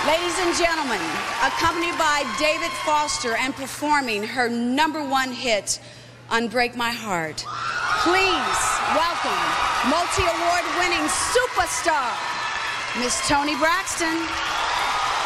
Ladies and gentlemen, accompanied by David Foster and performing her #1 hit, Unbreak My Heart, please welcome multi-award winning superstar, Miss Toni Braxton.